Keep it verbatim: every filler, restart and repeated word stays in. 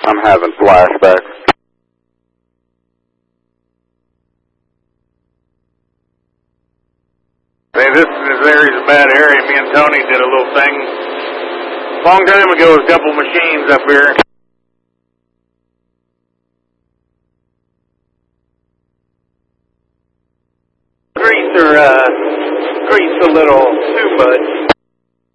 I'm having flashbacks. Hey, this, this area's a bad area. Me and Tony did a little thing. A long time ago, a couple machines up here. Grease or, uh, grease a little too much.